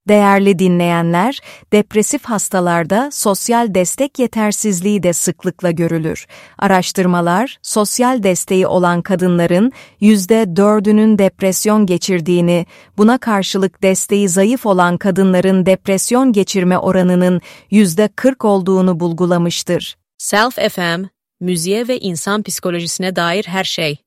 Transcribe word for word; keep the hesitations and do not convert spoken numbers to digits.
Değerli dinleyenler, depresif hastalarda sosyal destek yetersizliği de sıklıkla görülür. Araştırmalar, sosyal desteği olan kadınların yüzde dördünün depresyon geçirdiğini, buna karşılık desteği zayıf olan kadınların depresyon geçirme oranının yüzde kırk olduğunu bulgulamıştır. Self F M, müziğe ve insan psikolojisine dair her şey.